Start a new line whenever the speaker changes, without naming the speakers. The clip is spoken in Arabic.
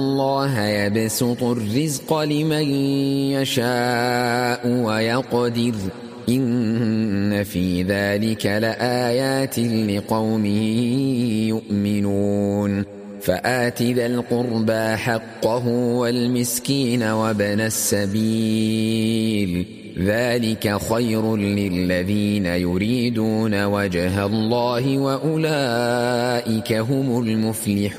الله يبسط الرزق لمن يشاء ويقدر إن في ذلك لآيات لقوم يؤمنون فآت ذا القربى حقه والمسكين وابن السبيل ذلك خير للذين يريدون وجه الله وأولئك هم المفلحون.